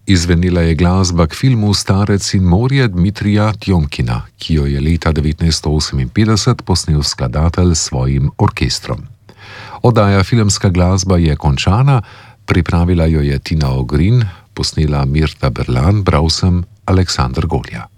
Izvenela je glasba k filmu Starec in morje Dmitrija Tjomkina, ki jo je leta 1958 posnel skladatelj s svojim orkestrom. Oddaja Filmska glasba je končana, pripravila jo je Tina Ogrin, posnela Mirta Berlan, bral sem Aleksander Golja.